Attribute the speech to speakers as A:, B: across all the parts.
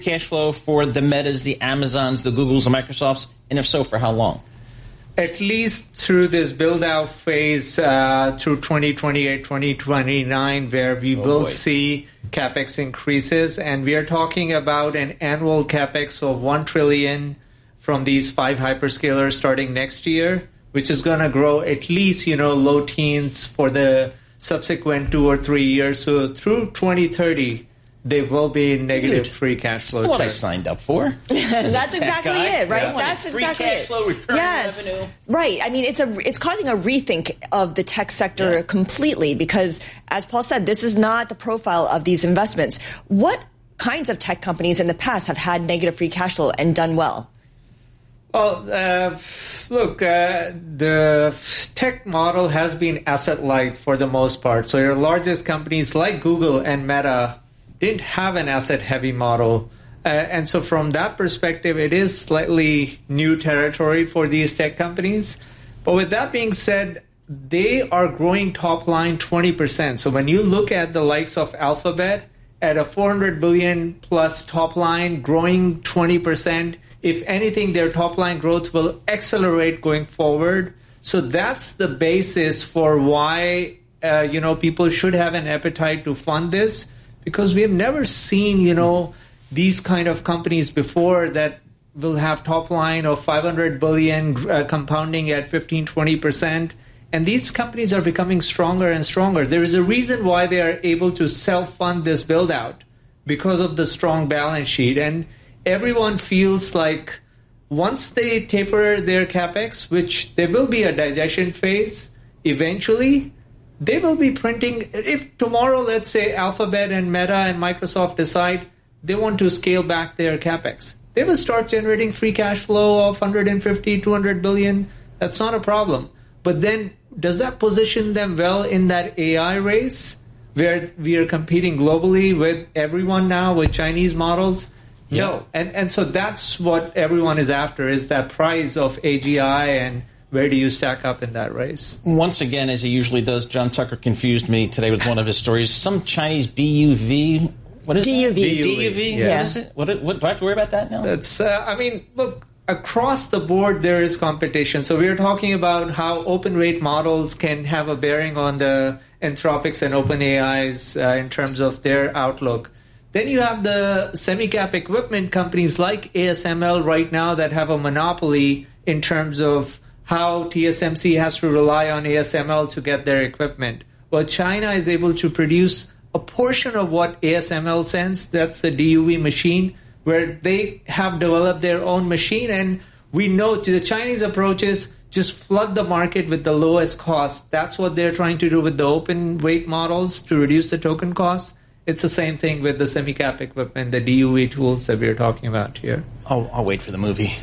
A: cash flow for the Metas, the Amazons, the Googles, the Microsofts? And if so, for how long?
B: At least through this build-out phase through 2028, 2029, where we will see CapEx increases. And we are talking about an annual CapEx of $1 trillion from these 5 hyperscalers starting next year, which is going to grow at least, low teens for the subsequent 2 or 3 years. So through 2030, there will be negative free cash flow.
A: That's what I signed up for.
C: That's exactly it, right?
A: Yeah.
C: That's exactly
A: free cash flow, recurring revenue.
C: Right. I mean, it's causing a rethink of the tech sector completely because, as Paul said, this is not the profile of these investments. What kinds of tech companies in the past have had negative free cash flow and done well?
B: Well, look, the tech model has been asset-light for the most part. So your largest companies like Google and Meta didn't have an asset-heavy model. And so from that perspective, it is slightly new territory for these tech companies. But with that being said, they are growing top line 20%. So when you look at the likes of Alphabet at a $400 billion plus top line growing 20%, if anything, their top line growth will accelerate going forward. So that's the basis for why, people should have an appetite to fund this, because we have never seen, these kind of companies before that will have top line of $500 billion compounding at 15, 20%. And these companies are becoming stronger and stronger. There is a reason why they are able to self-fund this build-out, because of the strong balance sheet. And everyone feels like once they taper their CapEx, which there will be a digestion phase eventually, they will be printing. If tomorrow, let's say, Alphabet and Meta and Microsoft decide they want to scale back their CapEx, they will start generating free cash flow of 150, 200 billion. That's not a problem. But then does that position them well in that AI race where we are competing globally with everyone now with Chinese models? Yeah. No. And so that's what everyone is after, is that prize of AGI, and where do you stack up in that race?
A: Once again, as he usually does, John Tucker confused me today with one of his stories. Some Chinese BUV. What is
C: DUV.
A: That? DUV?
C: Yeah.
A: What is it? What do I have to worry about that now?
B: That's, look, across the board there is competition. So we are talking about how open rate models can have a bearing on the Anthropics and OpenAI's in terms of their outlook. Then you have the semi-cap equipment companies like ASML right now that have a monopoly in terms of how TSMC has to rely on ASML to get their equipment. Well, China is able to produce a portion of what ASML sends. That's the DUV machine, where they have developed their own machine. And we know the Chinese approach is just flood the market with the lowest cost. That's what they're trying to do with the open weight models to reduce the token costs. It's the same thing with the semi-cap equipment, the DUV tools that we're talking about here.
A: Oh, I'll wait for the movie.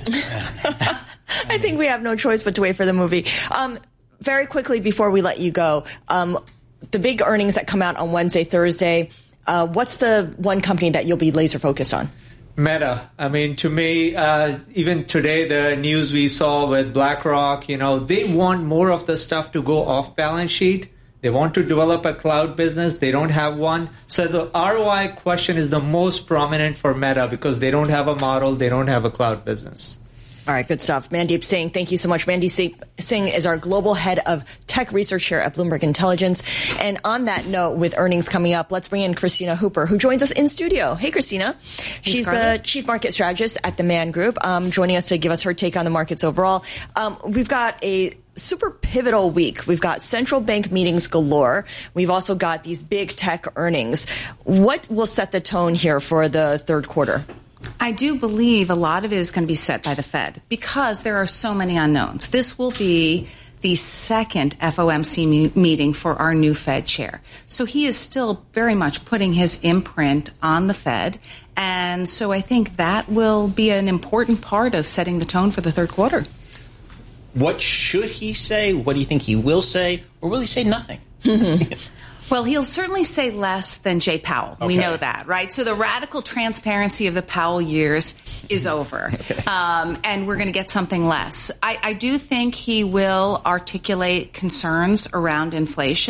C: I think we have no choice but to wait for the movie. Very quickly before we let you go, the big earnings that come out on Wednesday, Thursday, what's the one company that you'll be laser focused on?
B: Meta. I mean, to me, even today, the news we saw with BlackRock, they want more of the stuff to go off balance sheet. They want to develop a cloud business. They don't have one. So the ROI question is the most prominent for Meta because they don't have a model. They don't have a cloud business.
C: All right, good stuff. Mandeep Singh, thank you so much. Mandeep Singh is our global head of tech research here at Bloomberg Intelligence. And on that note, with earnings coming up, let's bring in Christina Hooper, who joins us in studio. Hey, Christina. She's the chief market strategist at the Man Group, joining us to give us her take on the markets overall. We've got a super pivotal week. We've got central bank meetings galore. We've also got these big tech earnings. What will set the tone here for the third quarter?
D: I do believe a lot of it is going to be set by the Fed because there are so many unknowns. This will be the second FOMC meeting for our new Fed chair. So he is still very much putting his imprint on the Fed. And so I think that will be an important part of setting the tone for the third quarter.
A: What should he say? What do you think he will say? Or will he say nothing?
D: Well, he'll certainly say less than Jay Powell. Okay. We know that, right? So the radical transparency of the Powell years is over. Okay. And we're going to get something less. I do think he will articulate concerns around inflation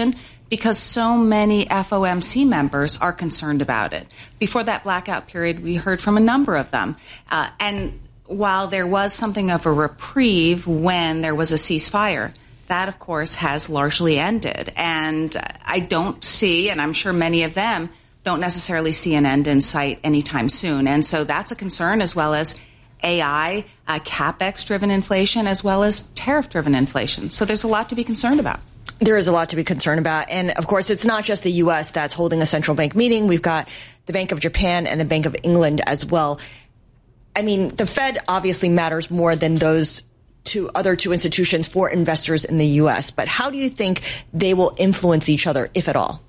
D: because so many FOMC members are concerned about it. Before that blackout period, we heard from a number of them. And while there was something of a reprieve when there was a ceasefire, that, of course, has largely ended. And I don't see, and I'm sure many of them don't necessarily see an end in sight anytime soon. And so that's a concern, as well as AI, CapEx-driven inflation, as well as tariff-driven inflation. So there's a lot to be concerned about.
C: There is a lot to be concerned about. And, of course, it's not just the U.S. that's holding a central bank meeting. We've got the Bank of Japan and the Bank of England as well. I mean, the Fed obviously matters more than those other two institutions for investors in the U.S. But how do you think they will influence each other, if at all?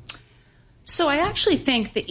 D: So I actually think the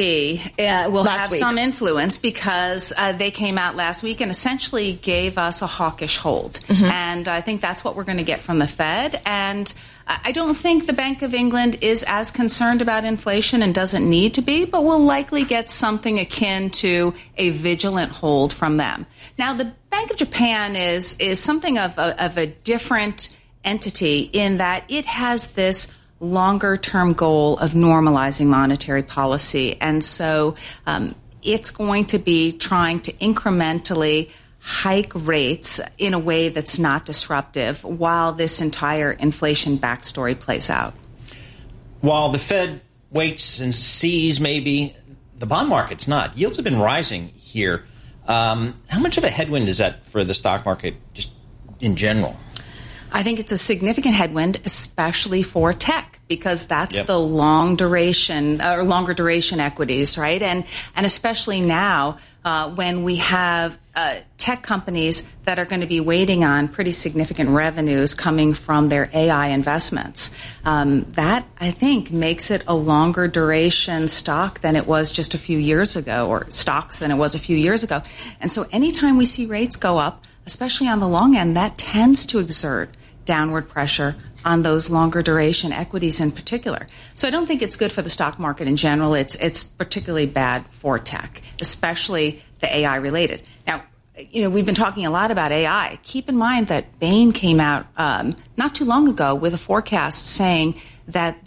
D: ECB will have some influence because they came out last week and essentially gave us a hawkish hold. Mm-hmm. And I think that's what we're going to get from the Fed. And I don't think the Bank of England is as concerned about inflation and doesn't need to be, but we'll likely get something akin to a vigilant hold from them. Now, the Bank of Japan is something of a different entity in that it has this longer-term goal of normalizing monetary policy. And so it's going to be trying to incrementally hike rates in a way that's not disruptive while this entire inflation backstory plays out.
A: While the Fed waits and sees, maybe, the bond market's not. Yields have been rising here. How much of a headwind is that for the stock market just in general?
D: I think it's a significant headwind, especially for tech, because that's the longer duration equities, right? And especially now when we have tech companies that are going to be waiting on pretty significant revenues coming from their AI investments. That, I think, makes it a longer duration stock than it was just a few years ago, or stocks than it was a few years ago. And so anytime we see rates go up, especially on the long end, that tends to exert downward pressure on those longer duration equities in particular. So I don't think it's good for the stock market in general. It's particularly bad for tech, especially the AI related. Now, we've been talking a lot about AI. Keep in mind that Bain came out not too long ago with a forecast saying that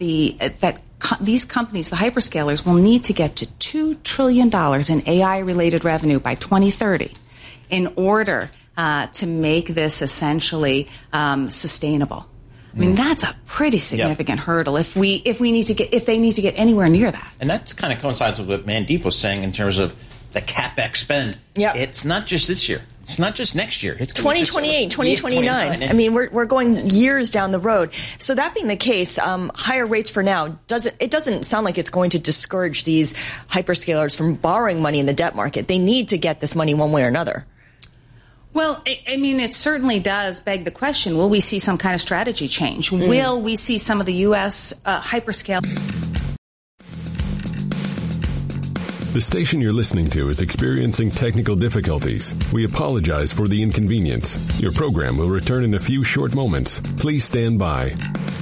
D: these companies, the hyperscalers, will need to get to $2 trillion in AI related revenue by 2030 in order to make this essentially sustainable. I mean, that's a pretty significant hurdle if they need to get anywhere near that.
A: And that kind of coincides with what Mandeep was saying in terms of the CapEx spend. Yep. It's not just this year. It's not just next year. It's
C: 2028, 2029. I mean, we're going years down the road. So that being the case, higher rates for now, it doesn't sound like it's going to discourage these hyperscalers from borrowing money in the debt market. They need to get this money one way or another.
D: Well, I mean, it certainly does beg the question, will we see some kind of strategy change? Will we see some of the U.S. hyperscale?
E: The station you're listening to is experiencing technical difficulties. We apologize for the inconvenience. Your program will return in a few short moments. Please stand by.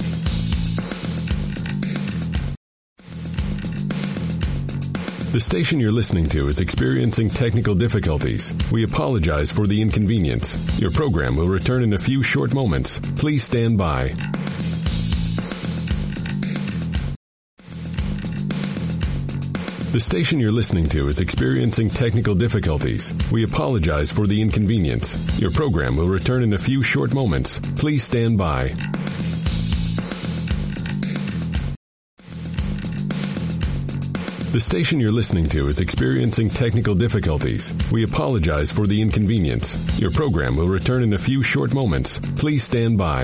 E: The station you're listening to is experiencing technical difficulties. We apologize for the inconvenience. Your program will return in a few short moments. Please stand by. The station you're listening to is experiencing technical difficulties. We apologize for the inconvenience. Your program will return in a few short moments. Please stand by. The station you're listening to is experiencing technical difficulties. We apologize for the inconvenience. Your program will return in a few short moments. Please stand by.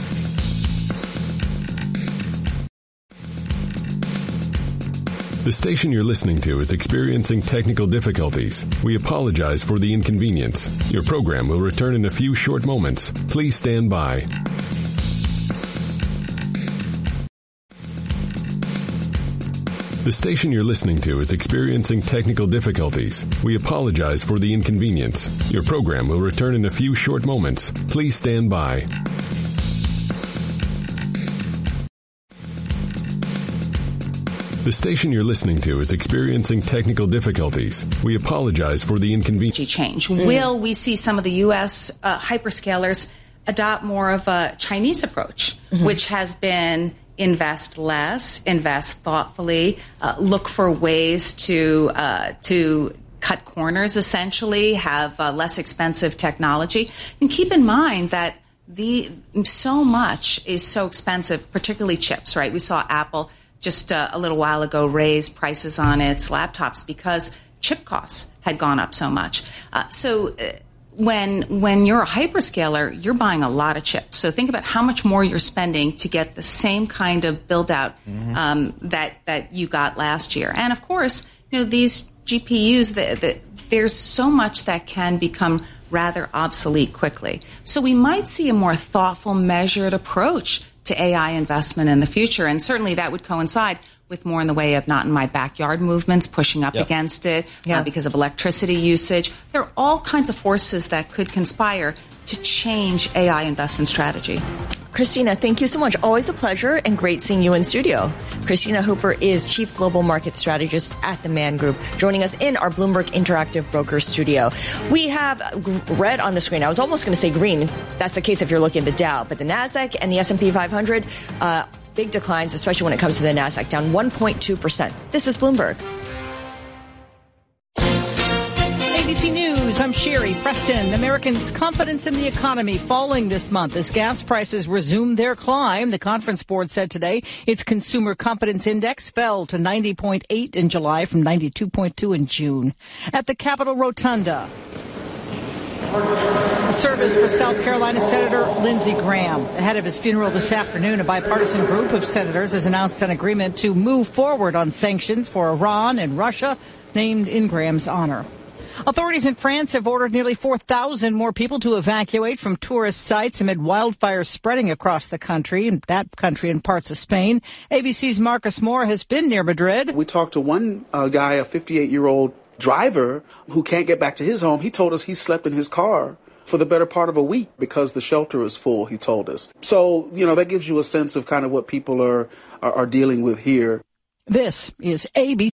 E: The station you're listening to is experiencing technical difficulties. We apologize for the inconvenience. Your program will return in a few short moments. Please stand by. The station you're listening to is experiencing technical difficulties. We apologize for the inconvenience. Your program will return in a few short moments. Please stand by. The station you're listening to is experiencing technical difficulties. We apologize for the inconvenience.
D: Change. Will we see some of the U.S. Hyperscalers adopt more of a Chinese approach, which has been invest less, invest thoughtfully, look for ways to cut corners, essentially, have less expensive technology. And keep in mind that so much is so expensive, particularly chips, right? We saw Apple just a little while ago raise prices on its laptops because chip costs had gone up so much. When you're a hyperscaler, you're buying a lot of chips. So think about how much more you're spending to get the same kind of build out that you got last year. And of course, these GPUs, there's so much that can become rather obsolete quickly. So we might see a more thoughtful, measured approach to AI investment in the future. And certainly that would coincide with more in the way of not in my backyard movements, pushing up against it because of electricity usage. There are all kinds of forces that could conspire to change AI investment strategy.
C: Christina, thank you so much. Always a pleasure and great seeing you in studio. Christina Hooper is Chief Global Market Strategist at the Man Group, joining us in our Bloomberg Interactive Broker studio. We have red on the screen. I was almost going to say green. That's the case if you're looking at the Dow, but the NASDAQ and the S&P 500, big declines, especially when it comes to the NASDAQ, down 1.2%. This is Bloomberg.
F: ABC News, I'm Sherry Preston. Americans' confidence in the economy falling this month as gas prices resume their climb. The Conference Board said today its consumer confidence index fell to 90.8 in July from 92.2 in June. At the Capitol Rotunda, a service for South Carolina Senator Lindsey Graham. Ahead of his funeral this afternoon, a bipartisan group of senators has announced an agreement to move forward on sanctions for Iran and Russia, named in Graham's honor. Authorities in France have ordered nearly 4,000 more people to evacuate from tourist sites amid wildfires spreading across the country, and parts of Spain. ABC's Marcus Moore has been near Madrid.
G: We talked to one guy, a 58-year-old driver who can't get back to his home. He told us he slept in his car for the better part of a week because the shelter is full, he told us. So, that gives you a sense of kind of what people are dealing with here.
F: This is ABC.